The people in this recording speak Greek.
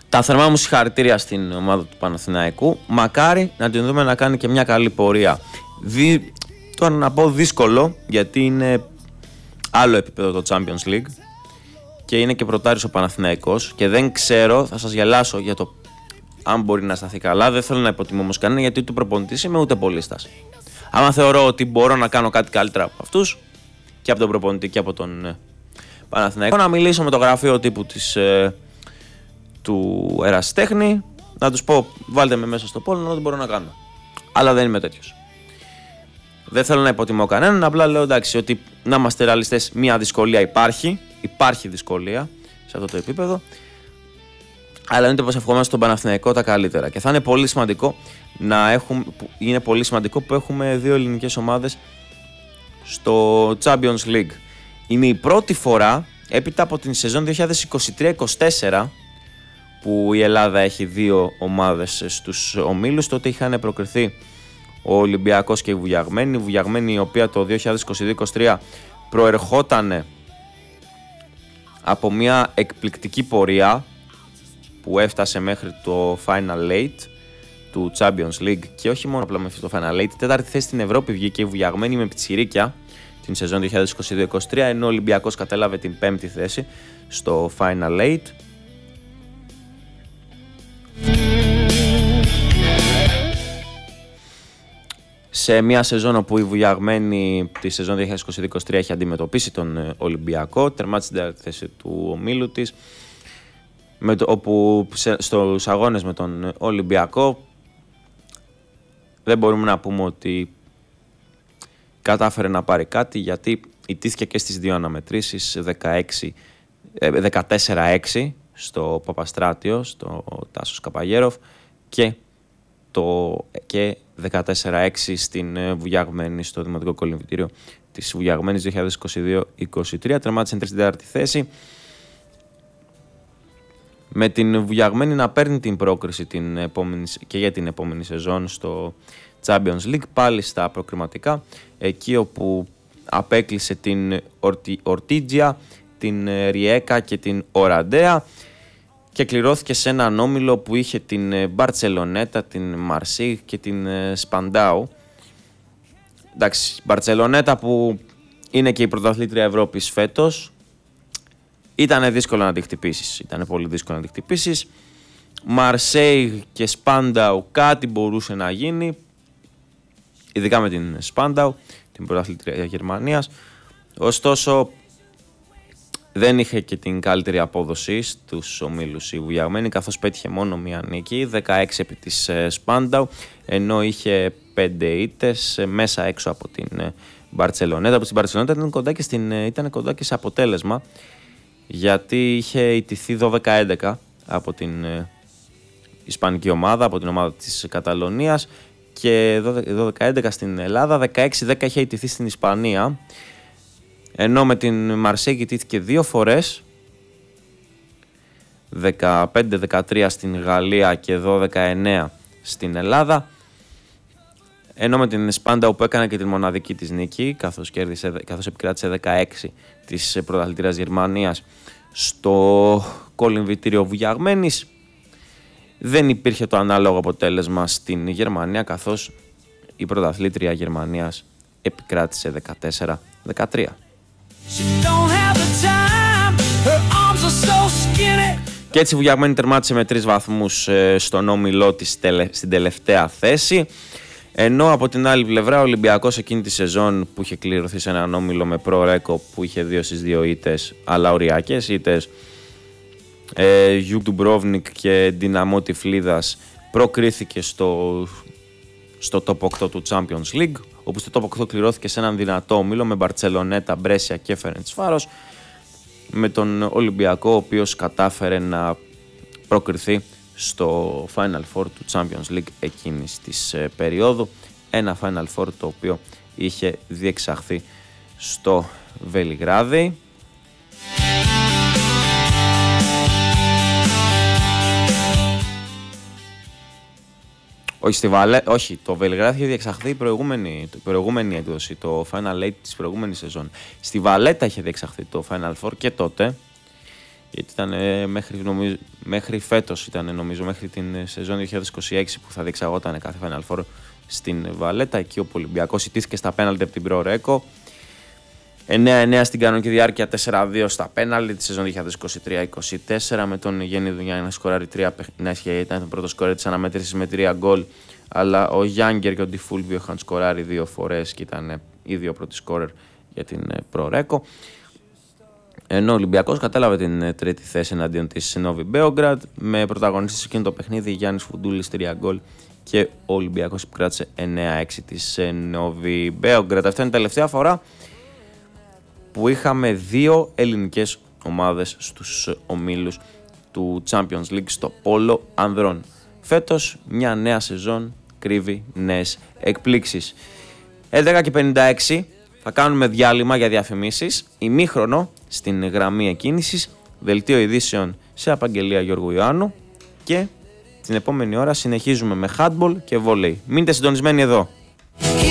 Τα θερμά μου συγχαρητήρια στην ομάδα του Παναθηναϊκού. Μακάρι να την δούμε να κάνει και μια καλή πορεία. Τώρα να πω δύσκολο, γιατί είναι άλλο επίπεδο το Champions League και είναι και πρωτάρης ο Παναθηναϊκός και δεν ξέρω, θα σας γελάσω για το αν μπορεί να σταθεί καλά. Δεν θέλω να υποτιμώ όμως κανένα, γιατί ούτε προπονητής είμαι ούτε πολίστας. Άμα θεωρώ ότι μπορώ να κάνω κάτι καλύτερα από αυτούς και από τον προπονητή και από τον Παναθηναϊκό, να μιλήσω με το γραφείο τύπου του ερασιτέχνη, να τους πω βάλτε με μέσα στο πόλο ό,τι μπορώ να κάνω. Αλλά δεν είμαι τέτοιος. Δεν θέλω να υποτιμώ κανέναν, απλά λέω εντάξει ότι να είμαστε ρεαλιστές, μια δυσκολία υπάρχει δυσκολία σε αυτό το επίπεδο, αλλά είναι πως ευχόμαστε στον Παναθηναϊκό τα καλύτερα και θα είναι πολύ σημαντικό είναι πολύ σημαντικό που έχουμε δύο ελληνικές ομάδες στο Champions League. Είναι η πρώτη φορά έπειτα από την σεζόν 2023-24 που η Ελλάδα έχει δύο ομάδες στους ομίλους. Τότε είχαν προκριθεί ο Ολυμπιακός και η Βουλιαγμένη. Η Βουλιαγμένη, η οποία το 2022-23 προερχόταν από μια εκπληκτική πορεία που έφτασε μέχρι το Final 8 του Champions League και όχι μόνο απλά μέχρι το Final 8, τέταρτη θέση στην Ευρώπη βγήκε η Βουλιαγμένη με πιτσιρίκια την σεζόν 2022-23, ενώ ο Ολυμπιακός κατέλαβε την πέμπτη θέση στο Final 8. Σε μια σεζόν όπου η Βουλιαγμένη τη σεζόν 2022-23 έχει αντιμετωπίσει τον Ολυμπιακό, τερμάτισε την τέταρτη θέση του ομίλου της, όπου στους αγώνες με τον Ολυμπιακό δεν μπορούμε να πούμε ότι κατάφερε να πάρει κάτι, γιατί ιτήθηκε και στις δύο αναμετρήσεις 14-6 στο Παπαστράτιο, στο Τάσος Καπαγέροφ και 14-6 στην Βουλιαγμένη, στο Δημοτικό Κολυμβητήριο της Βουλιαγμένης 2022-23. Τερμάτισε στην τέταρτη θέση, με την Βουλιαγμένη να παίρνει την πρόκριση και για την επόμενη σεζόν στο Champions League, πάλι στα προκριματικά, εκεί όπου απέκλεισε την Ορτίτζια, την Ριέκα και την Οραντέα και κληρώθηκε σε έναν όμιλο που είχε την Μπαρτσελονέτα, την Μαρσίγ και την Σπαντάου. Εντάξει, Μπαρτσελονέτα που είναι και η πρωταθλήτρια Ευρώπης φέτος, ήταν δύσκολο να τη χτυπήσεις, ήταν πολύ δύσκολο να τη χτυπήσεις. Μαρσέιγ και Σπάνταου κάτι μπορούσε να γίνει, ειδικά με την Σπάνταου, την πρωταθλήτρια Γερμανίας. Ωστόσο δεν είχε και την καλύτερη απόδοση στους ομίλους η Βουλιαγμένη, καθώς πέτυχε μόνο μία νίκη, 16 επί της Σπάνταου, ενώ είχε 5 ήττες μέσα έξω από την Μπαρτσελονέτα. Από την Μπαρτσελονέτα ήταν κοντά και σε αποτέλεσμα, γιατί είχε ηττηθεί 12-11 από την ισπανική ομάδα, από την ομάδα της Καταλωνίας, και 12-11 στην Ελλάδα, 16-10 είχε ηττηθεί στην Ισπανία, ενώ με την Μαρσέγγι ηττήθηκε δύο φορές, 15-13 στην Γαλλία και 12-9 στην Ελλάδα, ενώ με την Σπάνταου που έκανε και την μοναδική της νίκη, καθώς επικράτησε 16 της πρωταθλητήρας Γερμανίας στο κολυμβητήριο Βουλιαγμένης, δεν υπήρχε το ανάλογο αποτέλεσμα στην Γερμανία, καθώς η πρωταθλήτρια Γερμανίας επικράτησε 14-13. Και έτσι η Βουλιαγμένη τερμάτισε με 3 βαθμούς στον όμιλό της στην τελευταία θέση. Ενώ από την άλλη πλευρά ο Ολυμπιακός εκείνη τη σεζόν που είχε κληρωθεί σε έναν όμιλο με προ-ρέκο που είχε 2 στις 2 ήττες, αλλά οριακές ήττες, Γιουκ Ντουμπρόβνικ και Δυναμό Τυφλίδας, προκρίθηκε στο top 8 του Champions League, όπου στο top 8 κληρώθηκε σε έναν δυνατό όμιλο με Μπαρτσελονέτα, Μπρέσια και Φερεντσβάρος, με τον Ολυμπιακό ο οποίος κατάφερε να προκριθεί στο Final Four του Champions League εκείνης της περίοδου. Ένα Final Four το οποίο είχε διεξαχθεί στο Βελιγράδι. Όχι, το Βελιγράδι είχε διεξαχθεί η προηγούμενη έκδοση, το Final 8 της προηγούμενης σεζόν. Στη Βαλέτα είχε διεξαχθεί το Final Four και τότε Γιατί ήταν μέχρι φέτος, ήταν νομίζω μέχρι την σεζόν 2026 που θα διεξαγόταν κάθε Final Four στην Βαλέτα. Εκεί ο Ολυμπιακός ιτήθηκε στα πέναλτι από την Pro-Reco. 9-9 στην κανονική διάρκεια, 4-2 στα πέναλτι τη σεζόν 2023-24, με τον Γιάννη Δουνιά να σκοράρει 3 παιχνίδια. Ήταν το πρώτο σκορέρ της αναμέτρησης με 3 γκολ. Αλλά ο Γιάνγκερ και ο Ντιφούλβιο είχαν σκοράρει 2 φορές και ήταν οι 2 πρώτοι σκόρερ για την Pro-Reco. Ενώ ο Ολυμπιακός κατέλαβε την τρίτη θέση εναντίον της Νόβι Μπέογκραντ, με πρωταγωνιστή σε εκείνο το παιχνίδι Γιάννης Φουντούλης 3 γκολ και ο Ολυμπιακός επικράτησε 9-6 της Νόβι Μπέογκραντ. Αυτή είναι η τελευταία φορά που είχαμε 2 ελληνικές ομάδες στους ομίλους του Champions League στο πόλο ανδρών. Φέτος μια νέα σεζόν κρύβει νέες εκπλήξεις. 11:56 θα κάνουμε διάλειμμα για διαφημίσεις, ημίχρονο στην γραμμή εκκίνησης, δελτίο ειδήσεων σε απαγγελία Γιώργου Ιωάννου και την επόμενη ώρα συνεχίζουμε με handball και volley. Μείνετε συντονισμένοι εδώ.